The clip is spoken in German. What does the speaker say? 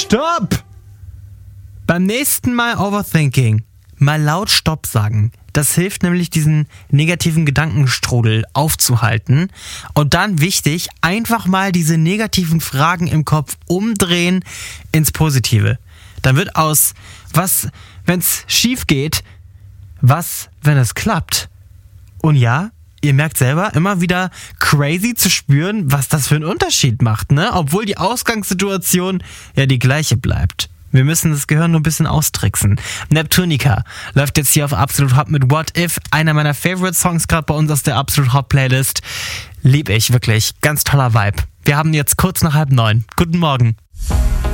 Stopp! Beim nächsten Mal Overthinking mal laut Stopp sagen. Das hilft nämlich, diesen negativen Gedankenstrudel aufzuhalten. Und dann wichtig, einfach mal diese negativen Fragen im Kopf umdrehen ins Positive. Dann wird aus, was, wenn es schief geht, was, wenn es klappt. Und ja, ihr merkt selber, immer wieder crazy zu spüren, was das für einen Unterschied macht, ne? Obwohl die Ausgangssituation ja die gleiche bleibt. Wir müssen das Gehirn nur ein bisschen austricksen. Neptunica läuft jetzt hier auf Absolut Hot mit What If, einer meiner Favorite Songs gerade bei uns aus der Absolut Hot Playlist. Lieb ich, wirklich. Ganz toller Vibe. Wir haben jetzt kurz nach 8:30. Guten Morgen.